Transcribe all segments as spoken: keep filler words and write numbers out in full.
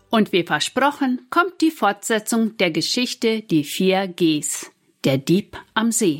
Und wie versprochen, kommt die Fortsetzung der Geschichte Die vier Gs, der Dieb am See.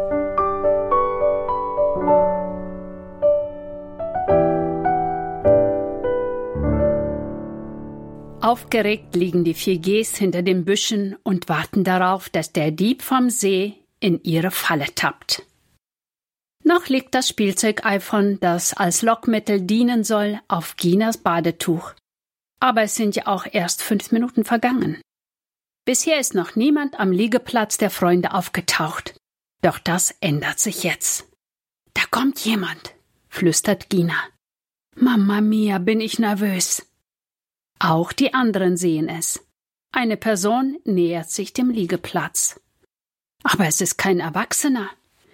Aufgeregt liegen die vier Gs hinter den Büschen und warten darauf, dass der Dieb vom See in ihre Falle tappt. Noch liegt das Spielzeug-iPhone, das als Lockmittel dienen soll, auf Ginas Badetuch. Aber es sind ja auch erst fünf Minuten vergangen. Bisher ist noch niemand am Liegeplatz der Freunde aufgetaucht. Doch das ändert sich jetzt. Da kommt jemand, flüstert Gina. Mama mia, bin ich nervös. Auch die anderen sehen es. Eine Person nähert sich dem Liegeplatz. Aber es ist kein Erwachsener.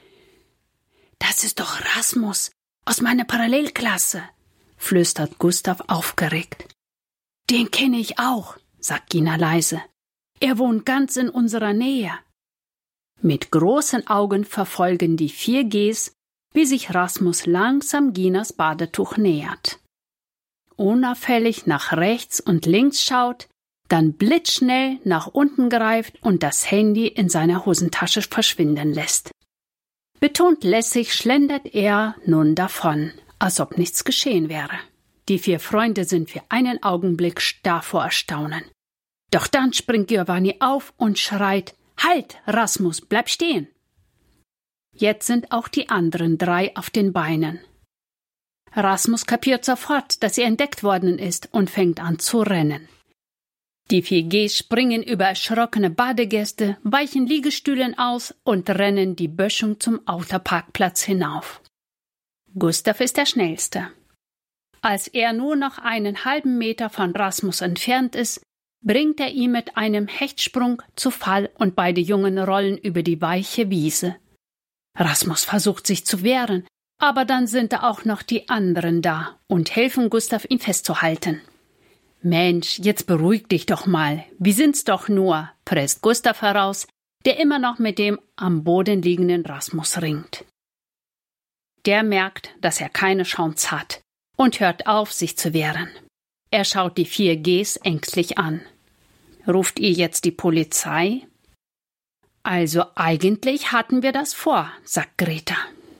Das ist doch Rasmus aus meiner Parallelklasse, flüstert Gustav aufgeregt. Den kenne ich auch, sagt Gina leise. Er wohnt ganz in unserer Nähe. Mit großen Augen verfolgen die vier Gs, wie sich Rasmus langsam Ginas Badetuch nähert. Unauffällig nach rechts und links schaut, dann blitzschnell nach unten greift und das Handy in seiner Hosentasche verschwinden lässt. Betont lässig schlendert er nun davon, als ob nichts geschehen wäre. Die vier Freunde sind für einen Augenblick starr vor Erstaunen. Doch dann springt Giovanni auf und schreit: Halt, Rasmus, bleib stehen! Jetzt sind auch die anderen drei auf den Beinen. Rasmus kapiert sofort, dass er entdeckt worden ist und fängt an zu rennen. Die vier Gs springen über erschrockene Badegäste, weichen Liegestühlen aus und rennen die Böschung zum Autoparkplatz hinauf. Gustav ist der Schnellste. Als er nur noch einen halben Meter von Rasmus entfernt ist, bringt er ihn mit einem Hechtsprung zu Fall und beide Jungen rollen über die weiche Wiese. Rasmus versucht sich zu wehren, aber dann sind da auch noch die anderen da und helfen Gustav, ihn festzuhalten. Mensch, jetzt beruhig dich doch mal, wir sind's doch nur, presst Gustav heraus, der immer noch mit dem am Boden liegenden Rasmus ringt. Der merkt, dass er keine Chance hat und hört auf, sich zu wehren. Er schaut die vier Gs ängstlich an. Ruft ihr jetzt die Polizei? Also eigentlich hatten wir das vor, sagt Greta.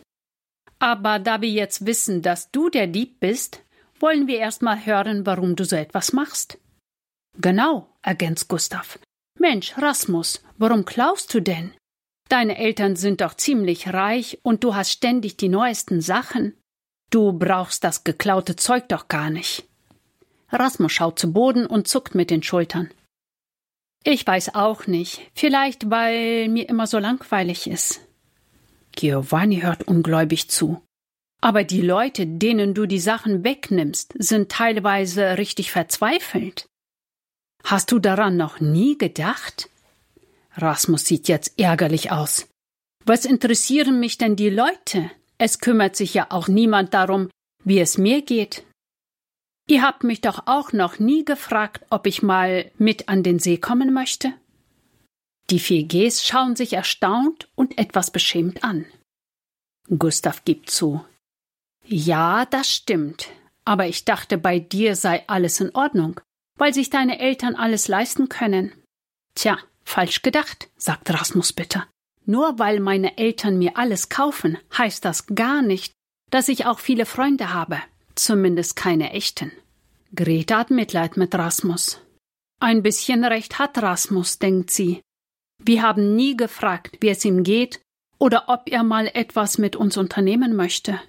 Aber da wir jetzt wissen, dass du der Dieb bist, wollen wir erst mal hören, warum du so etwas machst. Genau, ergänzt Gustav. Mensch, Rasmus, warum klaust du denn? Deine Eltern sind doch ziemlich reich und du hast ständig die neuesten Sachen. Du brauchst das geklaute Zeug doch gar nicht. Rasmus schaut zu Boden und zuckt mit den Schultern. Ich weiß auch nicht, vielleicht weil mir immer so langweilig ist. Giovanni hört ungläubig zu. Aber die Leute, denen du die Sachen wegnimmst, sind teilweise richtig verzweifelt. Hast du daran noch nie gedacht? Rasmus sieht jetzt ärgerlich aus. Was interessieren mich denn die Leute? Es kümmert sich ja auch niemand darum, wie es mir geht. Ihr habt mich doch auch noch nie gefragt, ob ich mal mit an den See kommen möchte? Die vier Gs schauen sich erstaunt und etwas beschämt an. Gustav gibt zu. Ja, das stimmt, aber ich dachte, bei dir sei alles in Ordnung, weil sich deine Eltern alles leisten können. Tja, falsch gedacht, sagt Rasmus bitter. Nur weil meine Eltern mir alles kaufen, heißt das gar nicht, dass ich auch viele Freunde habe, zumindest keine echten. Greta hat Mitleid mit Rasmus. Ein bisschen recht hat Rasmus, denkt sie. Wir haben nie gefragt, wie es ihm geht oder ob er mal etwas mit uns unternehmen möchte.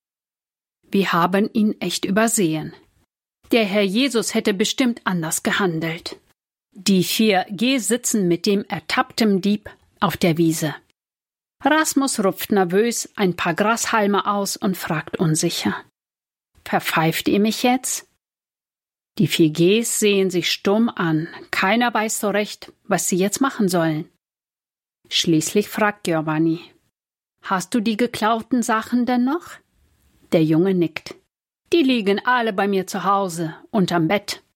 Wir haben ihn echt übersehen. Der Herr Jesus hätte bestimmt anders gehandelt. Die vier G sitzen mit dem ertappten Dieb auf der Wiese. Rasmus rupft nervös ein paar Grashalme aus und fragt unsicher. Verpfeift ihr mich jetzt? Die vier Gs sehen sich stumm an. Keiner weiß so recht, was sie jetzt machen sollen. Schließlich fragt Giovanni. Hast du die geklauten Sachen denn noch? Der Junge nickt. Die liegen alle bei mir zu Hause, unterm Bett.